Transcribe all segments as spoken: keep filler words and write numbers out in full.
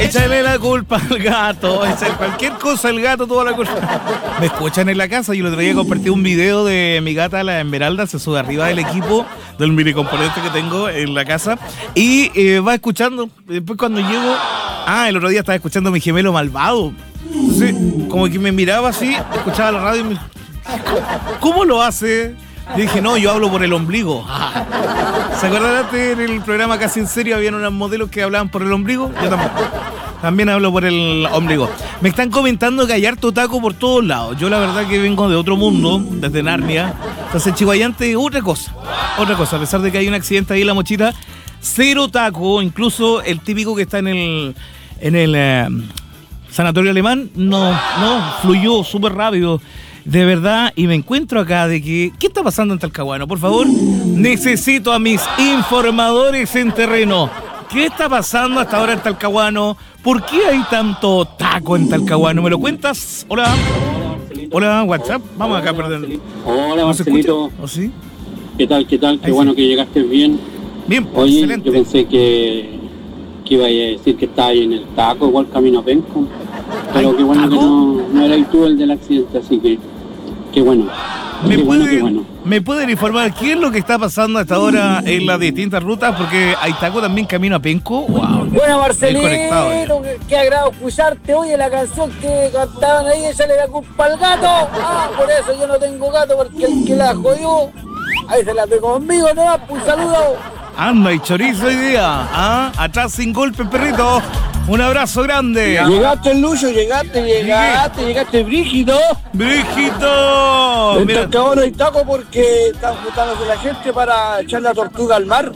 Échale la culpa al gato. Échale cualquier cosa al gato, toda la culpa. Me escuchan en la casa. Yo el otro día compartí un video de mi gata, la Esmeralda. Se sube arriba del equipo, del mini componente que tengo en la casa. Y eh, va escuchando. Después cuando llego... Ah, el otro día estaba escuchando a mi gemelo malvado. Entonces, como que me miraba así, escuchaba la radio y me... ¿Cómo lo hace? Le dije, no, yo hablo por el ombligo. ¿Se acuerdan antes en el programa Casi en Serio habían unos modelos que hablaban por el ombligo? Yo también. También hablo por el ombligo. Me están comentando que hay harto taco por todos lados. Yo la verdad que vengo de otro mundo, desde Narnia. Entonces Chihuayante, otra cosa. Otra cosa, a pesar de que hay un accidente ahí en La Mochita, cero taco. Incluso el típico que está en el, en el eh, sanatorio alemán, no, no, fluyó súper rápido. De verdad, y me encuentro acá de que... ¿Qué está pasando en Talcahuano? Por favor, necesito a mis informadores en terreno. ¿Qué está pasando hasta ahora en Talcahuano? ¿Por qué hay tanto taco en Talcahuano? ¿Me lo cuentas? Hola. Hola, WhatsApp. Vamos acá, perdón. Hola, Marcelito. ¿O sí? ¿Qué tal, qué tal? Qué Ahí bueno sí. que llegaste bien. Bien, pues, Oye, excelente. yo pensé que, que iba a decir que estaba ahí en el taco, igual camino a Penco. Pero qué bueno ¿taco? que no, no eras tú el del accidente, así que qué bueno. ¿Me Qué bueno, pueden, qué bueno. ¿Me pueden informar qué es lo que está pasando hasta ahora en las distintas rutas? Porque hay taco también camino a Penco. Wow. Bueno, Desconectado Marcelito, qué, qué agrado escucharte. Oye, la canción que cantaban ahí, echarle la culpa al gato. Ah, por eso yo no tengo gato, porque el que la jodió, ahí se la pegó conmigo, ¿no? Un saludo. Anda y chorizo hoy día. ¿Ah? Atrás sin golpe, perrito. Un abrazo grande. Llegaste, Lucho, llegaste, llegaste, llegaste, Brígido. ¡Brígido! En Mira, Talcahuano hay taco porque están juntándose la gente para echar la tortuga al mar.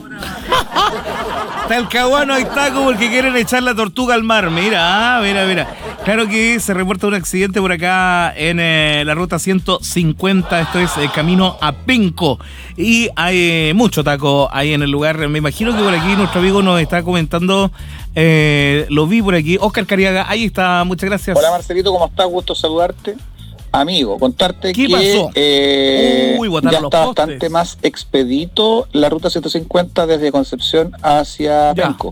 Talcahuano hay taco porque quieren echar la tortuga al mar. Mira, ah, mira, mira. Claro que se reporta un accidente por acá en eh, la ruta ciento cincuenta. Esto es eh, camino a Penco. Y hay eh, mucho taco ahí en el lugar. Me imagino que por aquí nuestro amigo nos está comentando. Eh, lo vi por aquí. Oscar Cariaga, ahí está. Muchas gracias. Hola Marcelito, ¿cómo estás? Gusto saludarte. Amigo, contarte ¿Qué que pasó? eh, Uy, botaron ya los está postes. bastante más expedito la ruta ciento cincuenta desde Concepción hacia Ya. Penco.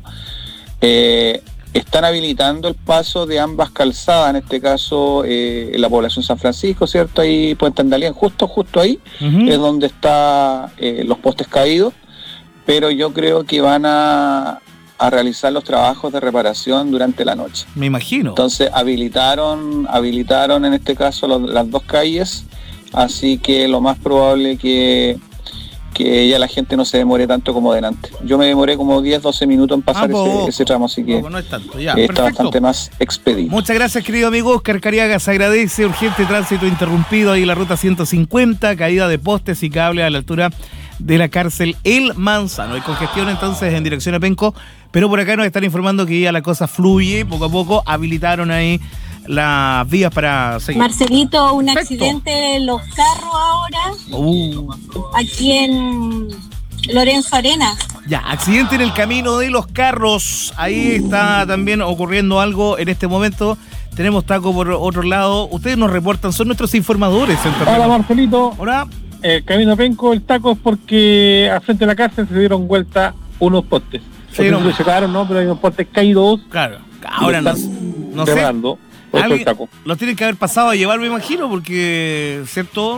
Eh, están habilitando el paso de ambas calzadas, en este caso eh, en la población San Francisco, ¿cierto? Ahí Puente Andalien, justo, justo ahí, Uh-huh. es donde están eh, los postes caídos, pero yo creo que van a, a realizar los trabajos de reparación durante la noche. Me imagino. Entonces habilitaron, habilitaron en este caso los- las dos calles, así que lo más probable que, que ya la gente no se demore tanto como delante. Yo me demoré como diez, doce minutos en pasar Ah, poco, ese, ese tramo, así que poco, no es tanto. Ya, eh, está perfecto. bastante más expedito. Muchas gracias, querido amigo Oscar Cariaga. Se agradece. Urgente tránsito interrumpido ahí en la ruta ciento cincuenta, caída de postes y cables a la altura de la cárcel El Manzano. Hay congestión entonces en dirección a Penco, pero por acá nos están informando que ya la cosa fluye poco a poco. Habilitaron ahí las vías para seguir. Marcelito, un Perfecto. accidente en los carros ahora, Uh, aquí en Lorenzo Arenas. ya, accidente en el camino de los carros. Ahí está también ocurriendo algo en este momento. Tenemos taco por otro lado. Ustedes nos reportan, son nuestros informadores en terreno. Hola Marcelito, Hola. el camino a Penco, el taco es porque al frente de la cárcel se dieron vuelta unos postes. Sí, Sí, no. no se chocaron, ¿no? Pero hay unos postes caídos. Claro, ahora no, no sé. Cerrando. Por eso el Alguien- taco. los tienen que haber pasado a llevar, me imagino, porque, ¿cierto?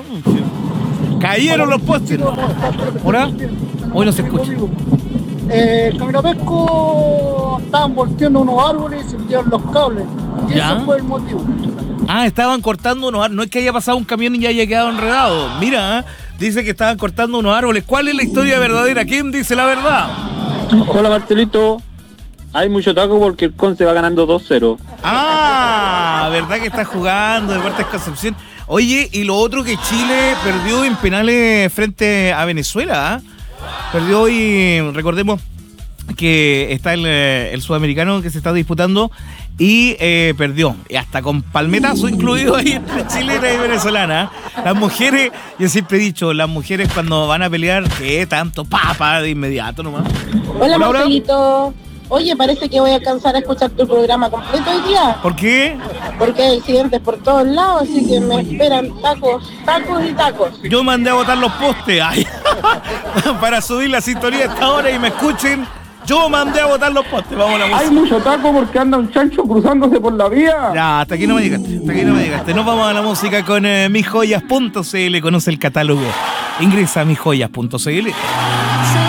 Cayeron los postes. ¿Hola? Hoy no se escucha. Eh, el camino a Pesco estaban volteando unos árboles y se metieron los cables. Y Ya. ese fue el motivo. Ah, estaban cortando unos árboles. No es que haya pasado un camión y ya haya quedado enredado. Mira, ¿eh? Dice que estaban cortando unos árboles. ¿Cuál es la historia verdadera? ¿Quién dice la verdad? Hola Marcelito, hay mucho taco porque el Conce va ganando dos cero. Ah, ¿verdad que está jugando Deportes Concepción? Oye, y lo otro que Chile perdió en penales frente a Venezuela, ¿ah? Perdió y recordemos que está el, eh, el sudamericano que se está disputando y eh, perdió, y hasta con palmetazo incluido ahí entre chilena y venezolana. Las mujeres, yo siempre he dicho, las mujeres cuando van a pelear, que tanto papa de inmediato nomás. Hola, Hola, hola. Marcelito. Oye, parece que voy a alcanzar a escuchar tu programa completo hoy día, ¿Por qué? porque hay accidentes por todos lados, así que me esperan tacos, tacos y tacos. Yo mandé a botar los postes ay, para subir la sintonía a esta hora y me escuchen Yo mandé a botar los postes. Vamos a la música. Hay mucho taco porque anda un chancho cruzándose por la vía. Ya, hasta aquí no me llegaste. Hasta aquí no me llegaste. Nos vamos a la música con eh, mis joyas punto c l. Conoce el catálogo. Ingresa a mis joyas punto c l.